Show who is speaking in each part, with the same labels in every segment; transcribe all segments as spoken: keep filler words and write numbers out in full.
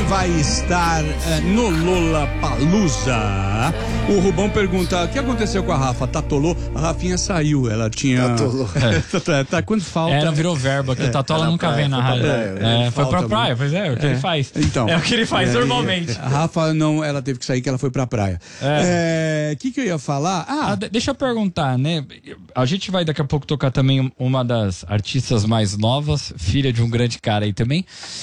Speaker 1: vai estar uh, no Lollapalooza. O Rubão pergunta, o que aconteceu com a Rafa? Tatolou? A Rafinha saiu, ela tinha...
Speaker 2: Tatolou.
Speaker 1: É. tá, quando falta...
Speaker 3: Ela virou verbo aqui, o Tatola nunca vem na rádio. É, foi pra praia, pois é, é o que
Speaker 1: é.
Speaker 3: ele faz.
Speaker 1: Então,
Speaker 3: é o que ele faz
Speaker 1: é,
Speaker 3: normalmente.
Speaker 1: A Rafa não, ela teve que sair, que ela foi pra praia. O é. é, que que eu ia falar? Ah,
Speaker 3: ah, deixa eu perguntar, né? A gente vai daqui a pouco tocar também uma das artistas mais novas, filha de um grande cara aí também.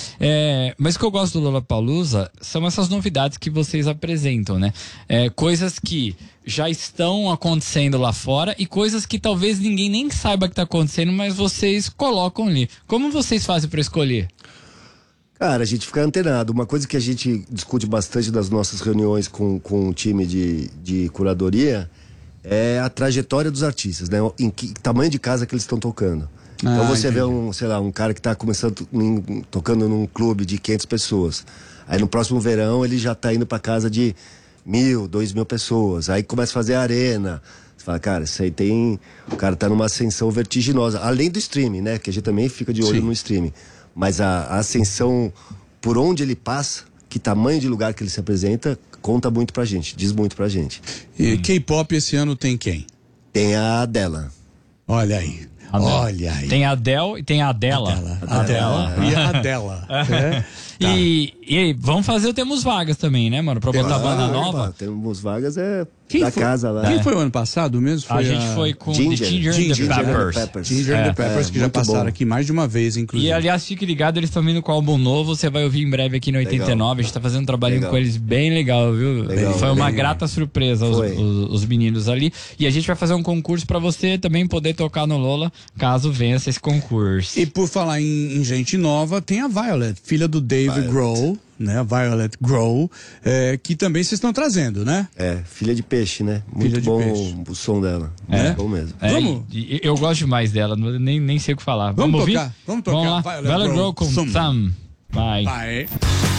Speaker 3: É, mas o que eu gosto do Lollapalooza são essas novidades que vocês apresentam, né? É, coisas que já estão acontecendo lá fora e coisas que talvez ninguém nem saiba que tá acontecendo, mas vocês colocam ali. Como vocês fazem para escolher?
Speaker 2: Cara, a gente fica antenado. Uma coisa que a gente discute bastante nas nossas reuniões com, com o time de, de curadoria é a trajetória dos artistas, né? Em que tamanho de casa que eles estão tocando. Então ah, você entendi. vê um, sei lá, um cara que tá começando em, tocando num clube de quinhentas pessoas. Aí no próximo verão ele já tá indo pra casa de mil, dois mil pessoas. Aí começa a fazer arena. Você fala, cara, isso aí tem... O cara tá numa ascensão vertiginosa. Além do streaming, né? Que a gente também fica de olho Sim. no streaming. Mas a, a ascensão por onde ele passa, que tamanho de lugar que ele se apresenta, conta muito pra gente, diz muito pra gente.
Speaker 1: E hum. K-pop esse ano tem quem?
Speaker 2: Tem a Adele.
Speaker 1: Olha aí. Adele. Olha aí.
Speaker 3: Tem a Adele e tem a Adela.
Speaker 1: Adela. Adela. Adela. E a Adela. é. Tá.
Speaker 3: E, e vamos fazer o Temos Vagas também, né, mano? Pra botar ah, banda nova.
Speaker 2: Opa, Temos Vagas é
Speaker 1: quem
Speaker 2: da
Speaker 1: foi?
Speaker 2: casa lá.
Speaker 1: Quem
Speaker 2: é.
Speaker 1: foi o ano passado mesmo? Foi
Speaker 3: a gente a... foi com
Speaker 2: Ginger.
Speaker 3: The Ginger,
Speaker 1: Ginger,
Speaker 3: and the Peppers.
Speaker 2: Peppers.
Speaker 1: Ginger and the Peppers, é, que já passaram bom. aqui mais de uma vez, inclusive.
Speaker 3: E aliás, fique ligado, eles estão vindo com o álbum novo, você vai ouvir em breve aqui no oitenta e nove. Legal. A gente tá fazendo um trabalhinho legal. com eles bem legal, viu? Legal, foi uma legal. grata surpresa os, os, os meninos ali. E a gente vai fazer um concurso pra você também poder tocar no Lola, caso vença esse concurso.
Speaker 1: E por falar em, em gente nova, tem a Violet, filha do Dave
Speaker 2: Violet.
Speaker 1: Grohl, né? A Violet Grohl, é, que também vocês estão trazendo, né?
Speaker 2: É, filha de peixe, né? Muito filha bom peixe. o som dela.
Speaker 1: É,
Speaker 2: muito bom mesmo.
Speaker 3: É,
Speaker 1: vamos?
Speaker 3: E, eu gosto demais dela, nem, nem sei o que falar.
Speaker 1: Vamos,
Speaker 3: Vamos
Speaker 1: tocar?
Speaker 3: ouvir?
Speaker 1: Vamos tocar.
Speaker 3: Vamos lá.
Speaker 1: Violet,
Speaker 3: Violet
Speaker 1: Grohl
Speaker 3: Grohl com
Speaker 1: Thumb.
Speaker 3: Thumb. Vai.
Speaker 1: Vai.